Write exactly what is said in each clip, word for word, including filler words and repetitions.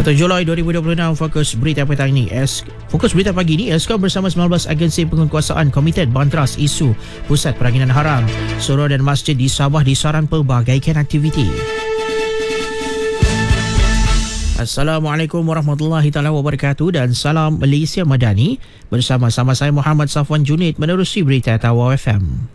satu Julai dua ribu dua puluh enam, Fokus Berita Petang ini. Es, Fokus Berita Pagi ini, Eskom bersama sembilan belas agensi penguatkuasaan Komited bantras isu Pusat Peranginan Haram. Surau dan masjid di Sabah disaran pelbagaikan aktiviti. Assalamualaikum warahmatullahi taala wabarakatuh dan salam Malaysia Madani. Bersama-sama saya Muhammad Safwan Junid menerusi Berita Tawau F M.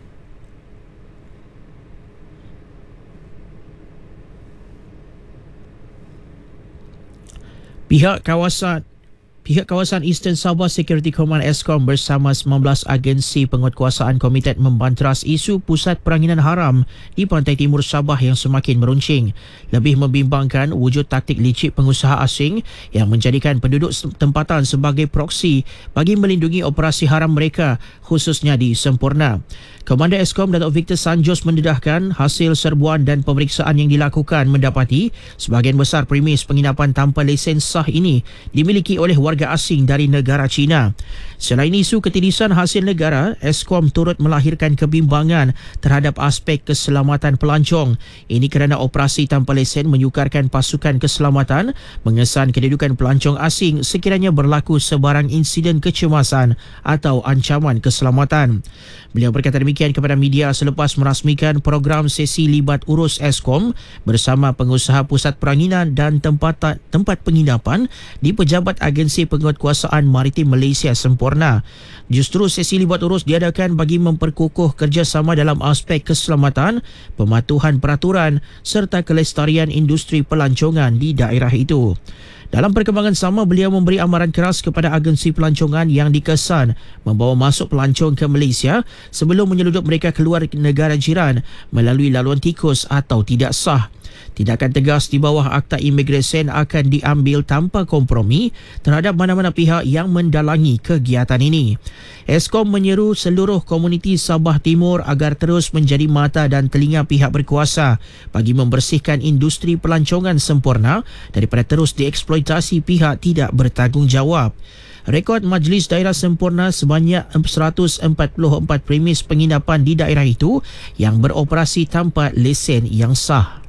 Pihak kawasan Pihak kawasan Eastern Sabah Security Command Eskom bersama sembilan belas agensi penguatkuasaan Komited membantras isu pusat peranginan haram di pantai timur Sabah yang semakin meruncing. Lebih membimbangkan wujud taktik licik pengusaha asing yang menjadikan penduduk tempatan sebagai proksi bagi melindungi operasi haram mereka, khususnya di Semporna. Komander Eskom Datuk Victor Sanjos mendedahkan hasil serbuan dan pemeriksaan yang dilakukan mendapati sebahagian besar premis penginapan tanpa lesen sah ini dimiliki oleh warga asing dari negara China. Selain isu ketirisan hasil negara, Eskom turut melahirkan kebimbangan terhadap aspek keselamatan pelancong. Ini kerana operasi tanpa lesen menyukarkan pasukan keselamatan mengesan kedudukan pelancong asing sekiranya berlaku sebarang insiden kecemasan atau ancaman keselamatan. Beliau berkata demikian kepada media selepas merasmikan program sesi libat urus Eskom bersama pengusaha pusat peranginan dan tempat tempat penginapan di Pejabat Agensi Penguatkuasaan Maritim Malaysia Semporna. Justru sesi libat urus diadakan bagi memperkukuh kerjasama dalam aspek keselamatan, pematuhan peraturan serta kelestarian industri pelancongan di daerah itu. Dalam perkembangan sama, beliau memberi amaran keras kepada agensi pelancongan yang dikesan membawa masuk pelancong ke Malaysia sebelum menyeludup mereka keluar negara jiran melalui laluan tikus atau tidak sah. Tindakan tegas di bawah Akta Imigresen akan diambil tanpa kompromi terhadap mana-mana pihak yang mendalangi kegiatan ini. Eskom menyeru seluruh komuniti Sabah Timur agar terus menjadi mata dan telinga pihak berkuasa bagi membersihkan industri pelancongan Semporna daripada terus dieksploitasi pihak tidak bertanggungjawab. Rekod Majlis Daerah Semporna sebanyak seratus empat puluh empat premis penginapan di daerah itu yang beroperasi tanpa lesen yang sah.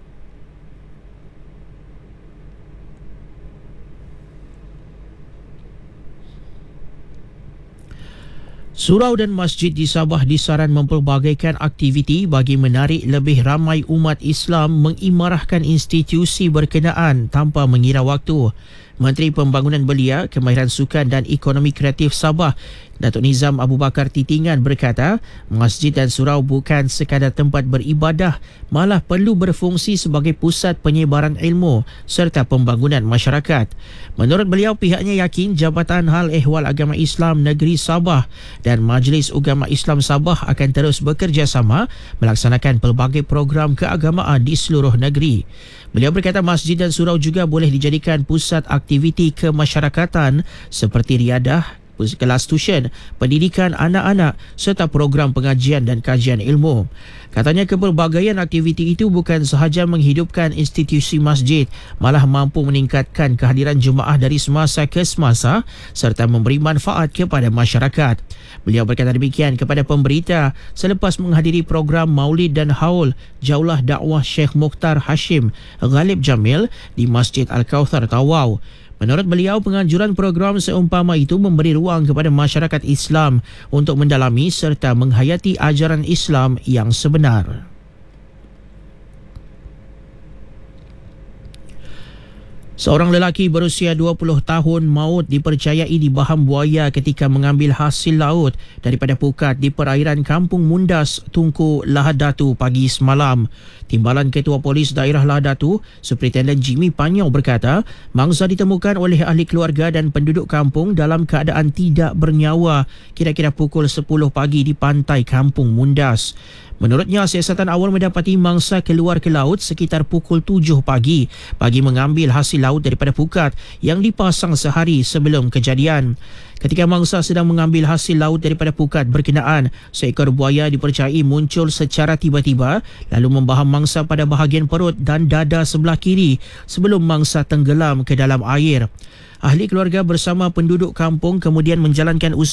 Surau dan masjid di Sabah disaran mempelbagaikan aktiviti bagi menarik lebih ramai umat Islam mengimarahkan institusi berkenaan tanpa mengira waktu. Menteri Pembangunan Belia, Kemahiran Sukan dan Ekonomi Kreatif Sabah, Datuk Nizam Abu Bakar Titingan berkata, masjid dan surau bukan sekadar tempat beribadah, malah perlu berfungsi sebagai pusat penyebaran ilmu serta pembangunan masyarakat. Menurut beliau, pihaknya yakin Jabatan Hal Ehwal Agama Islam Negeri Sabah dan Majlis Ugama Islam Sabah akan terus bekerjasama melaksanakan pelbagai program keagamaan di seluruh negeri. Beliau berkata masjid dan surau juga boleh dijadikan pusat aktiviti kemasyarakatan seperti riadah, kelas tuition, pendidikan anak-anak serta program pengajian dan kajian ilmu. Katanya kepelbagaian aktiviti itu bukan sahaja menghidupkan institusi masjid, malah mampu meningkatkan kehadiran jemaah dari semasa ke semasa serta memberi manfaat kepada masyarakat. Beliau berkata demikian kepada pemberita selepas menghadiri program Maulid dan Haul Jaulah Dakwah Sheikh Mukhtar Hashim Ghalib Jamil di Masjid Al-Kauthar Tawau. Menurut beliau, penganjuran program seumpama itu memberi ruang kepada masyarakat Islam untuk mendalami serta menghayati ajaran Islam yang sebenar. Seorang lelaki berusia dua puluh tahun maut dipercayai dibaham buaya ketika mengambil hasil laut daripada pukat di perairan Kampung Mundas, Tunku, Lahad Datu pagi semalam. Timbalan Ketua Polis Daerah Lahad Datu, Superintendent Jimmy Panyau berkata, mangsa ditemukan oleh ahli keluarga dan penduduk kampung dalam keadaan tidak bernyawa kira-kira pukul sepuluh pagi di pantai Kampung Mundas. Menurutnya, siasatan awal mendapati mangsa keluar ke laut sekitar pukul tujuh pagi bagi mengambil hasil laut daripada pukat yang dipasang sehari sebelum kejadian. Ketika mangsa sedang mengambil hasil laut daripada pukat berkenaan, seekor buaya dipercayai muncul secara tiba-tiba lalu membaham mangsa pada bahagian perut dan dada sebelah kiri sebelum mangsa tenggelam ke dalam air. Ahli keluarga bersama penduduk kampung kemudian menjalankan usaha